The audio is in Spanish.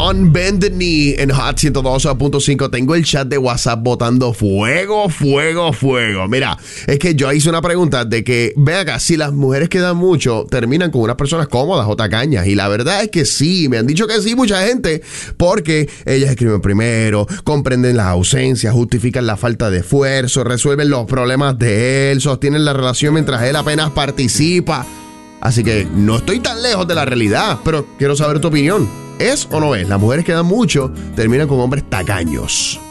On Bended Knee en Hot 102.5. Tengo el chat de WhatsApp botando fuego, fuego, fuego. Mira, es que yo hice una pregunta de que, ve acá, si las mujeres quedan mucho, terminan con unas personas cómodas o tacañas. Y la verdad es que sí, me han dicho que sí mucha gente, porque ellas escriben primero, comprenden las ausencias, justifican la falta de esfuerzo, resuelven los problemas de él, sostienen la relación mientras él apenas participa. Así que no estoy tan lejos de la realidad, pero quiero saber tu opinión. ¿Es o no es? Las mujeres quedan mucho, terminan con hombres tacaños.